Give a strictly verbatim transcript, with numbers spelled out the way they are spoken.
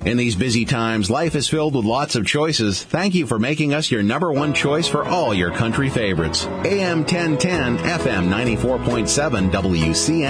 In these busy times, life is filled with lots of choices. Thank you for making us your number one choice for all your country favorites. A M ten ten, F M ninety-four point seven, W C N.